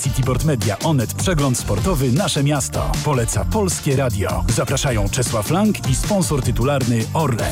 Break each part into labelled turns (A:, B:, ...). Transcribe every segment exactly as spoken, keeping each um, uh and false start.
A: Cityport Media Onet Przegląd Sportowy Nasze Miasto. Poleca Polskie Radio. Zapraszają Czesław Lang i sponsor tytularny Orlen.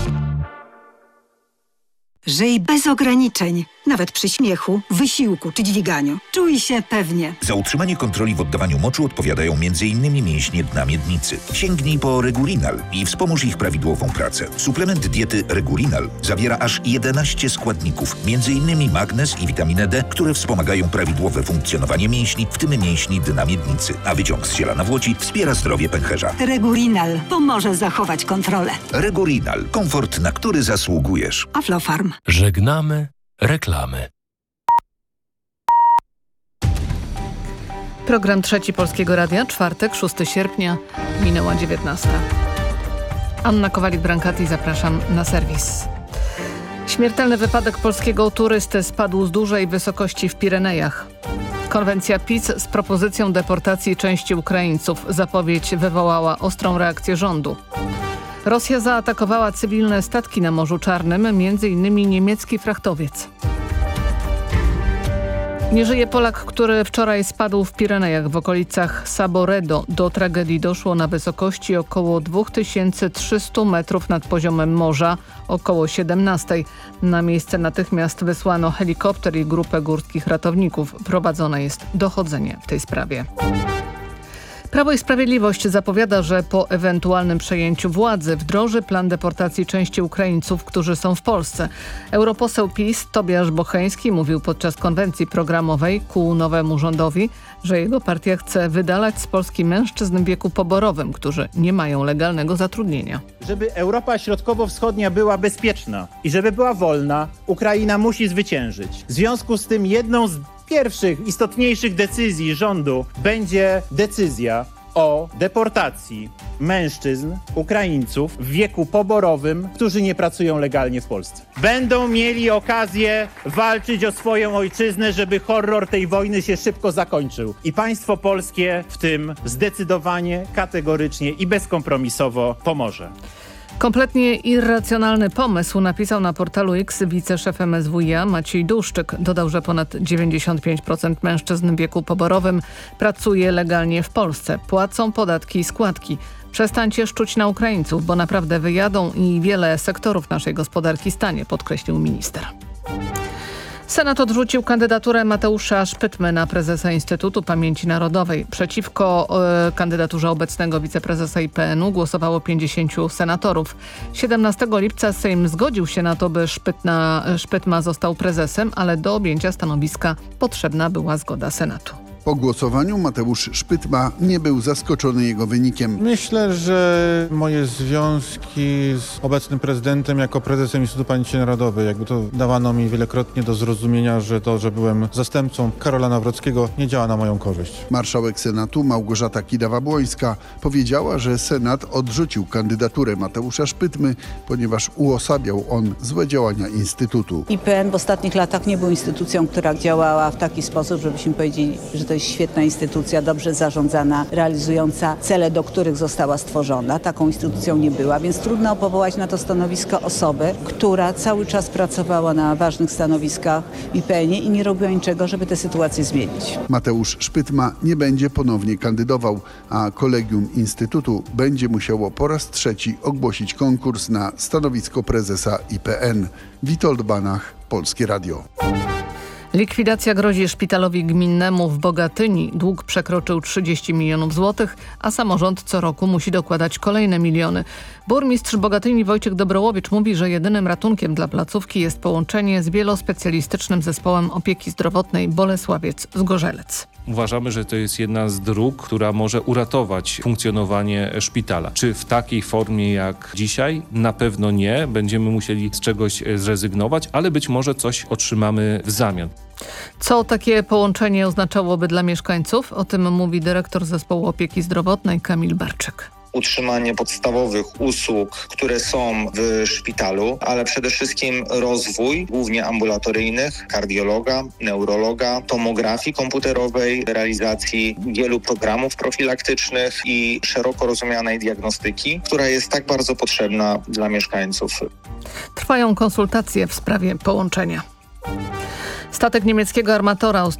B: Żyj bez ograniczeń, nawet przy śmiechu, wysiłku czy dźwiganiu. Czuj się pewnie.
C: Za utrzymanie kontroli w oddawaniu moczu odpowiadają m.in. mięśnie dna miednicy. Sięgnij po Regulinal i wspomóż ich prawidłową pracę. Suplement diety Regulinal zawiera aż jedenaście składników, m.in. magnez i witaminę D, które wspomagają prawidłowe funkcjonowanie mięśni, w tym mięśni dna miednicy. A wyciąg z ziela nawłoci wspiera zdrowie pęcherza.
B: Regulinal pomoże zachować kontrolę.
C: Regulinal. Komfort, na który zasługujesz.
B: Aflofarm.
D: Żegnamy reklamy.
E: Program Trzeci Polskiego Radia, czwartek, szóstego sierpnia, minęła dziewiętnasta. Anna Kowalik-Brankati, zapraszam na serwis. Śmiertelny wypadek polskiego turysty spadł z dużej wysokości w Pirenejach. Konwencja PiS z propozycją deportacji części Ukraińców. Zapowiedź wywołała ostrą reakcję rządu. Rosja zaatakowała cywilne statki na Morzu Czarnym, między innymi niemiecki frachtowiec. Nie żyje Polak, który wczoraj spadł w Pirenejach w okolicach Saboredo. Do tragedii doszło na wysokości około dwa tysiące trzysta metrów nad poziomem morza, około siedemnastej. Na miejsce natychmiast wysłano helikopter i grupę górskich ratowników. Prowadzone jest dochodzenie w tej sprawie. Prawo i Sprawiedliwość zapowiada, że po ewentualnym przejęciu władzy wdroży plan deportacji części Ukraińców, którzy są w Polsce. Europoseł PiS Tobiasz Bocheński mówił podczas konwencji programowej ku nowemu rządowi, że jego partia chce wydalać z Polski mężczyzn w wieku poborowym, którzy nie mają legalnego zatrudnienia.
F: Żeby Europa Środkowo-Wschodnia była bezpieczna i żeby była wolna, Ukraina musi zwyciężyć. W związku z tym jedną z pierwszych, istotniejszych decyzji rządu będzie decyzja o deportacji mężczyzn, Ukraińców w wieku poborowym, którzy nie pracują legalnie w Polsce. Będą mieli okazję walczyć o swoją ojczyznę, żeby horror tej wojny się szybko zakończył. I państwo polskie w tym zdecydowanie, kategorycznie i bezkompromisowo pomoże.
E: Kompletnie irracjonalny pomysł, napisał na portalu X wiceszef M S W i A Maciej Duszczyk. Dodał, że ponad dziewięćdziesiąt pięć procent mężczyzn w wieku poborowym pracuje legalnie w Polsce. Płacą podatki i składki. Przestańcie szczuć na Ukraińców, bo naprawdę wyjadą i wiele sektorów naszej gospodarki stanie, podkreślił minister. Senat odrzucił kandydaturę Mateusza Szpytmy na prezesa Instytutu Pamięci Narodowej. Przeciwko e, kandydaturze obecnego wiceprezesa I P N u głosowało pięćdziesięciu senatorów. siedemnastego lipca Sejm zgodził się na to, by Szpytna, Szpytma został prezesem, ale do objęcia stanowiska potrzebna była zgoda Senatu.
G: Po głosowaniu Mateusz Szpytma nie był zaskoczony jego wynikiem.
H: Myślę, że moje związki z obecnym prezydentem jako prezesem Instytutu Pamięci Narodowej, jakby to dawano mi wielokrotnie do zrozumienia, że to, że byłem zastępcą Karola Nawrockiego, nie działa na moją korzyść.
G: Marszałek Senatu Małgorzata Kidawa-Błońska powiedziała, że Senat odrzucił kandydaturę Mateusza Szpytmy, ponieważ uosabiał on złe działania Instytutu.
I: I P N w ostatnich latach nie był instytucją, która działała w taki sposób, żebyśmy powiedzieli, że to jest świetna instytucja, dobrze zarządzana, realizująca cele, do których została stworzona. Taką instytucją nie była, więc trudno powołać na to stanowisko osobę, która cały czas pracowała na ważnych stanowiskach w I P N ie i nie robiła niczego, żeby tę sytuację zmienić.
G: Mateusz Szpytma nie będzie ponownie kandydował, a kolegium Instytutu będzie musiało po raz trzeci ogłosić konkurs na stanowisko prezesa I P N. Witold Banach, Polskie Radio.
E: Likwidacja grozi szpitalowi gminnemu w Bogatyni. Dług przekroczył trzydzieści milionów złotych, a samorząd co roku musi dokładać kolejne miliony. Burmistrz Bogatyni Wojciech Dobrołowicz mówi, że jedynym ratunkiem dla placówki jest połączenie z wielospecjalistycznym zespołem opieki zdrowotnej Bolesławiec-Zgorzelec.
J: Uważamy, że to jest jedna z dróg, która może uratować funkcjonowanie szpitala. Czy w takiej formie jak dzisiaj? Na pewno nie. Będziemy musieli z czegoś zrezygnować, ale być może coś otrzymamy w zamian.
E: Co takie połączenie oznaczałoby dla mieszkańców? O tym mówi dyrektor Zespołu Opieki Zdrowotnej Kamil Barczyk.
K: Utrzymanie podstawowych usług, które są w szpitalu, ale przede wszystkim rozwój głównie ambulatoryjnych, kardiologa, neurologa, tomografii komputerowej, realizacji wielu programów profilaktycznych i szeroko rozumianej diagnostyki, która jest tak bardzo potrzebna dla mieszkańców.
E: Trwają konsultacje w sprawie połączenia. Statek niemieckiego armatora